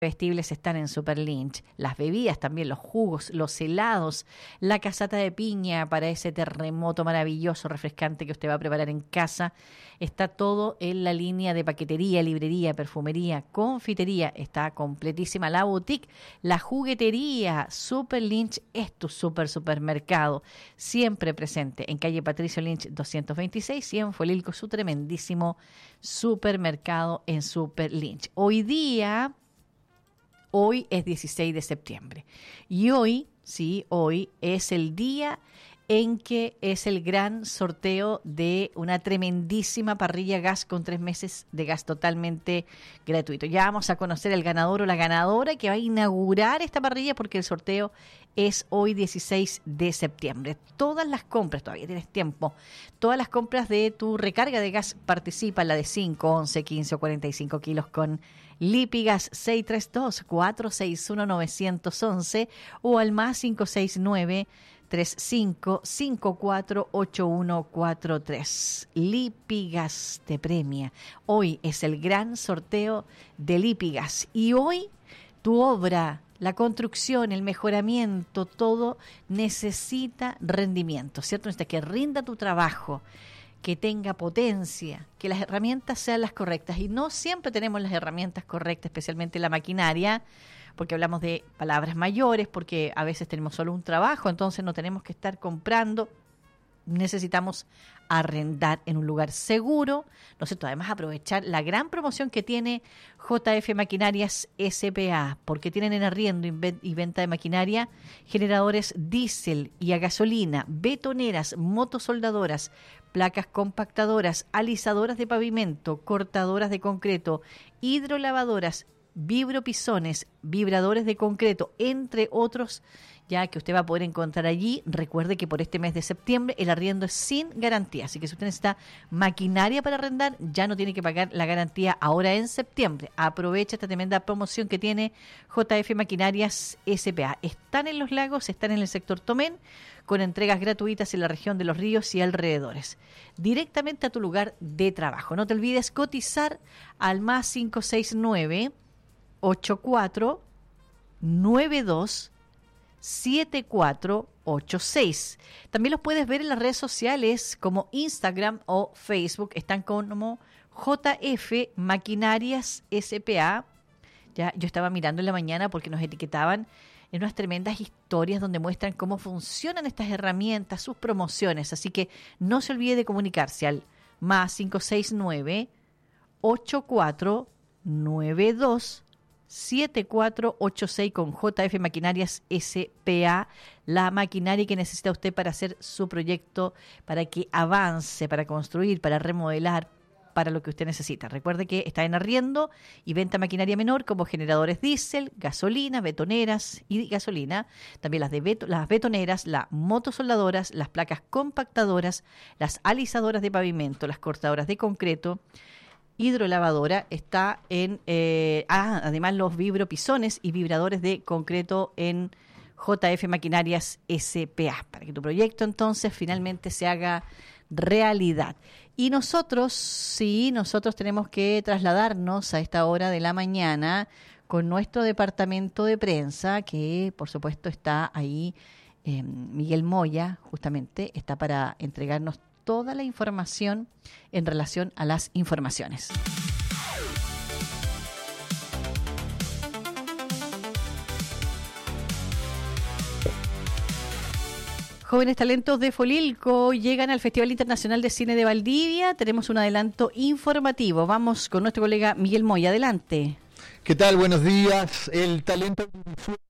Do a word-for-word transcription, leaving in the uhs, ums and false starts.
Vestibles están en Super Lynch, las bebidas también, los jugos, los helados, la casata de piña para ese terremoto maravilloso, refrescante que usted va a preparar en casa. Está todo en la línea de paquetería, librería, perfumería, confitería. Está completísima la boutique, la juguetería. Super Lynch es tu super supermercado, siempre presente en calle Patricio Lynch doscientos veintiséis y en Fuelilco, su tremendísimo supermercado en Super Lynch. Hoy día... Hoy es dieciséis de septiembre y hoy, sí, hoy es el día en que es el gran sorteo de una tremendísima parrilla gas con tres meses de gas totalmente gratuito. Ya vamos a conocer el ganador o la ganadora que va a inaugurar esta parrilla porque el sorteo es hoy dieciséis de septiembre. Todas las compras, todavía tienes tiempo, todas las compras de tu recarga de gas participan, la de cinco, once, quince o cuarenta y cinco kilos con Lipigas seis tres dos, cuatro seis uno, nueve uno uno o al más cinco seis nueve, tres cinco cinco cuatro, ocho uno cuatro tres. Lipigas te premia. Hoy es el gran sorteo de Lipigas y hoy tu obra, la construcción, el mejoramiento, todo necesita rendimiento, ¿cierto? Necesita que rinda tu trabajo, que tenga potencia, que las herramientas sean las correctas. Y no siempre tenemos las herramientas correctas, especialmente la maquinaria, porque hablamos de palabras mayores, porque a veces tenemos solo un trabajo, entonces no tenemos que estar comprando. Necesitamos arrendar en un lugar seguro, ¿no es cierto? Además, aprovechar la gran promoción que tiene J F Maquinarias S P A, porque tienen en arriendo y venta de maquinaria generadores diésel y a gasolina, betoneras, motosoldadoras, placas compactadoras, alisadoras de pavimento, cortadoras de concreto, hidrolavadoras, vibropisones, vibradores de concreto, entre otros, ya que usted va a poder encontrar allí. Recuerde que por este mes de septiembre el arriendo es sin garantía, así que si usted necesita maquinaria para arrendar, ya no tiene que pagar la garantía ahora en septiembre. Aprovecha esta tremenda promoción que tiene J F Maquinarias S P A. Están en Los Lagos, están en el sector Tomén, con entregas gratuitas en la región de Los Ríos y alrededores, directamente a tu lugar de trabajo. No te olvides cotizar al más cinco seis nueve, ocho cuatro nueve dos siete cuatro ocho seis. También los puedes ver en las redes sociales como Instagram o Facebook. Están como J F Maquinarias S P A. Ya, yo estaba mirando en la mañana porque nos etiquetaban en unas tremendas historias donde muestran cómo funcionan estas herramientas, sus promociones. Así que no se olvide de comunicarse al más cinco seis nueve, ocho cuatro nueve dos siete cuatro ocho seis con J F Maquinarias S P A, la maquinaria que necesita usted para hacer su proyecto, para que avance, para construir, para remodelar, para lo que usted necesita. Recuerde que está en arriendo y venta maquinaria menor como generadores diésel, gasolina, betoneras y gasolina, también las de beto, las betoneras, las motosoldadoras, las placas compactadoras, las alisadoras de pavimento, las cortadoras de concreto, hidrolavadora, está en, eh, ah, además los vibropisones y vibradores de concreto en J F Maquinarias S P A, para que tu proyecto entonces finalmente se haga realidad. Y nosotros, sí, nosotros tenemos que trasladarnos a esta hora de la mañana con nuestro departamento de prensa, que por supuesto está ahí, eh, Miguel Moya, justamente, está para entregarnos toda la información en relación a las informaciones. Jóvenes talentos de Fuelilco llegan al Festival Internacional de Cine de Valdivia. Tenemos un adelanto informativo. Vamos con nuestro colega Miguel Moya. Adelante. ¿Qué tal? Buenos días. El talento